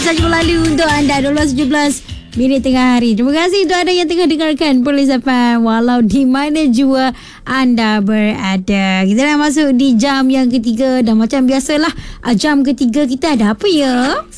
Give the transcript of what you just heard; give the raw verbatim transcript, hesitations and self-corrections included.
saja berlalu untuk anda dua belas tujuh belas minit tengah hari. Terima kasih untuk anda yang tengah dengarkan Police F M walau di mana jua anda berada. Kita dah masuk di jam yang ketiga dan macam biasalah jam ketiga kita ada apa ya?